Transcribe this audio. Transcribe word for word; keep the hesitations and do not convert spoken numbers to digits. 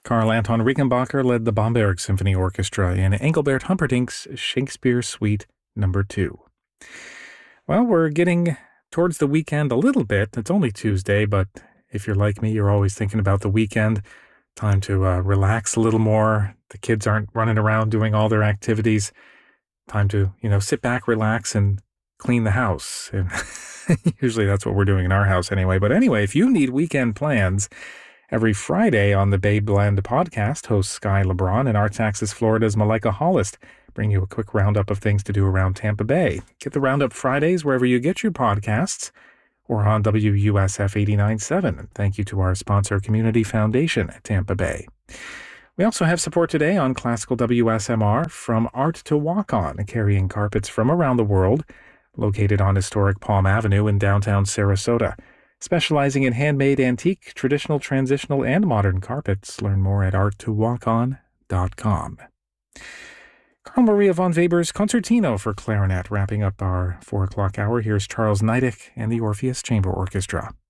Carl Anton Rickenbacker led the Bamberg Symphony Orchestra in Engelbert Humperdinck's Shakespeare Suite Number two. Well, we're getting towards the weekend a little bit. It's only Tuesday, but if you're like me, you're always thinking about the weekend. Time to uh, relax a little more. The kids aren't running around doing all their activities. Time to, you know, sit back, relax, and clean the house. And usually that's what we're doing in our house anyway. But anyway, if you need weekend plans, every Friday on the Bay Blend podcast, host Sky LeBron and Arts Axis Florida's Malika Hollist bring you a quick roundup of things to do around Tampa Bay. Get the Roundup Fridays wherever you get your podcasts or on W U S F eighty-nine point seven. Thank you to our sponsor, Community Foundation at Tampa Bay. We also have support today on Classical W S M R from Art to Walk On, carrying carpets from around the world, located on historic Palm Avenue in downtown Sarasota. Specializing in handmade, antique, traditional, transitional, and modern carpets. Learn more at art to walk on dot com. Carl Maria von Weber's Concertino for clarinet, wrapping up our four o'clock hour. Here's Charles Neidig and the Orpheus Chamber Orchestra.